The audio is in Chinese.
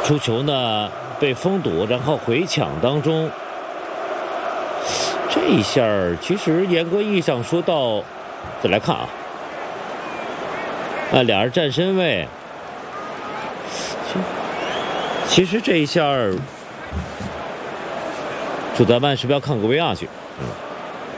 出球呢被封堵，然后回抢当中，这一下其实严格意义上说到，再来看啊，俩人站身位，其实这一下主裁判是不是要看个 VR 去？